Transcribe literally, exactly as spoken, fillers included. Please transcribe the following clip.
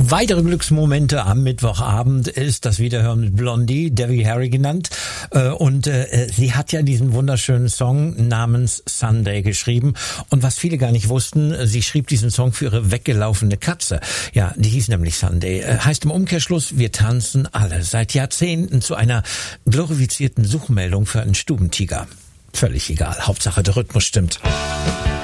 Weitere Glücksmomente am Mittwochabend ist das Wiederhören mit Blondie, Debbie Harry genannt. Und sie hat ja diesen wunderschönen Song namens Sunday geschrieben. Und was viele gar nicht wussten, sie schrieb diesen Song für ihre weggelaufene Katze. Ja, die hieß nämlich Sunday. Heißt im Umkehrschluss, wir tanzen alle seit Jahrzehnten zu einer glorifizierten Suchmeldung für einen Stubentiger. Völlig egal, Hauptsache der Rhythmus stimmt.